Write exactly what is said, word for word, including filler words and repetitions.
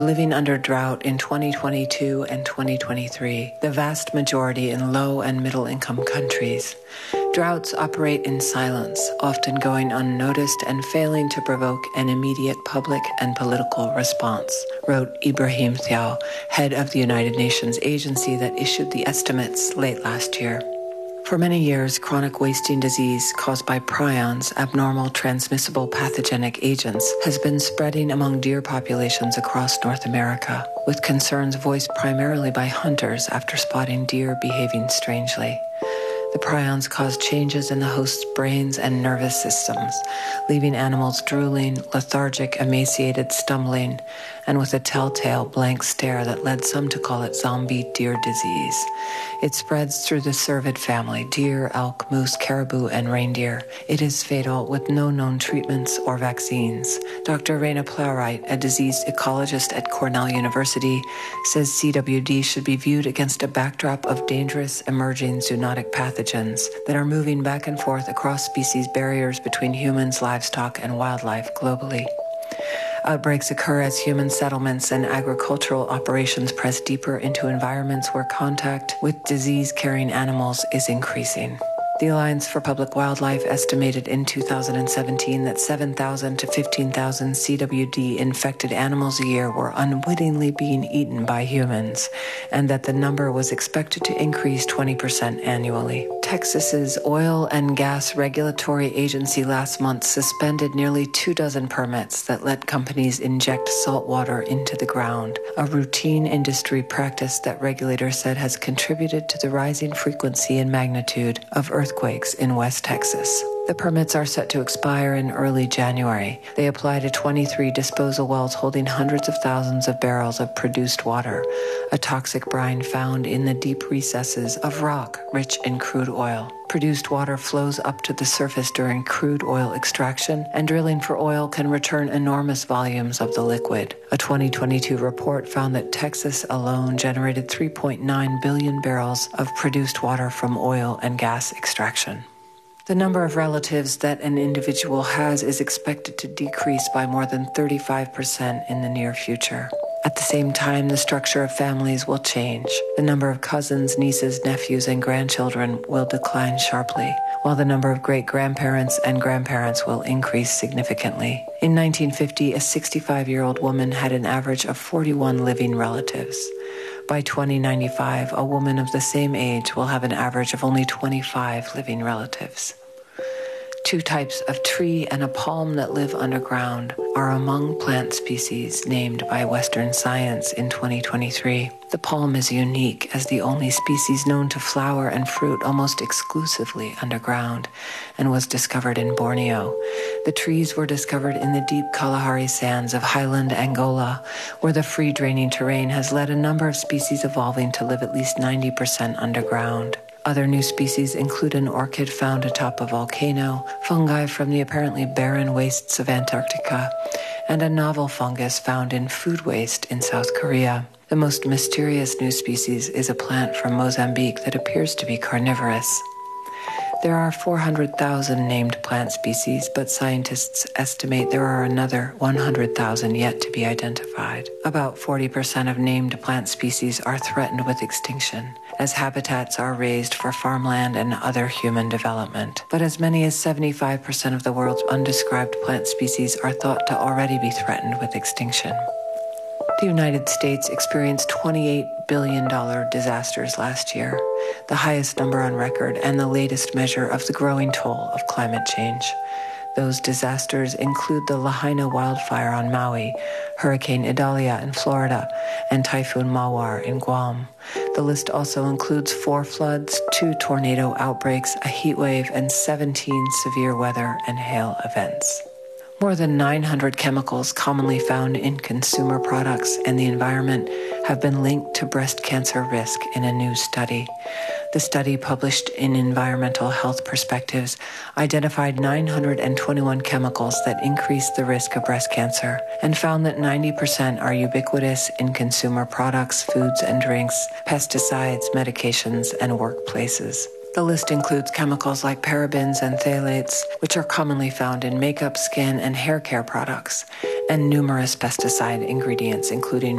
living under drought in twenty twenty-two and twenty twenty-three, the vast majority in low and middle income countries. Droughts operate in silence, often going unnoticed and failing to provoke an immediate public and political response, wrote Ibrahim Thiaw, head of the United Nations agency that issued the estimates late last year. For many years, chronic wasting disease caused by prions, abnormal transmissible pathogenic agents, has been spreading among deer populations across North America, with concerns voiced primarily by hunters after spotting deer behaving strangely. The prions cause changes in the host's brains and nervous systems, leaving animals drooling, lethargic, emaciated, stumbling, and with a telltale blank stare that led some to call it zombie deer disease. It spreads through the cervid family, deer, elk, moose, caribou, and reindeer. It is fatal with no known treatments or vaccines. Doctor Raina Plowright, a disease ecologist at Cornell University, says C W D should be viewed against a backdrop of dangerous emerging zoonotic pathogens that are moving back and forth across species barriers between humans, livestock, and wildlife globally. Outbreaks occur as human settlements and agricultural operations press deeper into environments where contact with disease-carrying animals is increasing. The Alliance for Public Wildlife estimated in two thousand seventeen that seven thousand to fifteen thousand C W D-infected animals a year were unwittingly being eaten by humans, and that the number was expected to increase twenty percent annually. Texas's Oil and Gas Regulatory Agency last month suspended nearly two dozen permits that let companies inject salt water into the ground, a routine industry practice that regulators said has contributed to the rising frequency and magnitude of earthquakes in West Texas. The permits are set to expire in early January. They apply to twenty-three disposal wells holding hundreds of thousands of barrels of produced water, a toxic brine found in the deep recesses of rock rich in crude oil. Produced water flows up to the surface during crude oil extraction, and drilling for oil can return enormous volumes of the liquid. A twenty twenty-two report found that Texas alone generated three point nine billion barrels of produced water from oil and gas extraction. The number of relatives that an individual has is expected to decrease by more than thirty-five percent in the near future. At the same time, the structure of families will change. The number of cousins, nieces, nephews, and grandchildren will decline sharply, while the number of great-grandparents and grandparents will increase significantly. In nineteen fifty, a sixty-five-year-old woman had an average of forty-one living relatives. By twenty ninety-five, a woman of the same age will have an average of only twenty-five living relatives. Two types of tree and a palm that live underground are among plant species named by Western science in twenty twenty-three. The palm is unique as the only species known to flower and fruit almost exclusively underground and was discovered in Borneo. The trees were discovered in the deep Kalahari sands of highland Angola, where the free-draining terrain has led a number of species evolving to live at least ninety percent underground. Other new species include an orchid found atop a volcano, fungi from the apparently barren wastes of Antarctica, and a novel fungus found in food waste in South Korea. The most mysterious new species is a plant from Mozambique that appears to be carnivorous. There are four hundred thousand named plant species, but scientists estimate there are another one hundred thousand yet to be identified. About forty percent of named plant species are threatened with extinction, as habitats are raised for farmland and other human development. But as many as seventy-five percent of the world's undescribed plant species are thought to already be threatened with extinction. The United States experienced twenty-eight billion dollars disasters last year, the highest number on record and the latest measure of the growing toll of climate change. Those disasters include the Lahaina wildfire on Maui, Hurricane Idalia in Florida, and Typhoon Mawar in Guam. The list also includes four floods, two tornado outbreaks, a heat wave, and seventeen severe weather and hail events. More than nine hundred chemicals commonly found in consumer products and the environment have been linked to breast cancer risk in a new study. The study, published in Environmental Health Perspectives, identified nine hundred twenty-one chemicals that increase the risk of breast cancer and found that ninety percent are ubiquitous in consumer products, foods and drinks, pesticides, medications, and workplaces. The list includes chemicals like parabens and phthalates, which are commonly found in makeup, skin, and hair care products, and numerous pesticide ingredients, including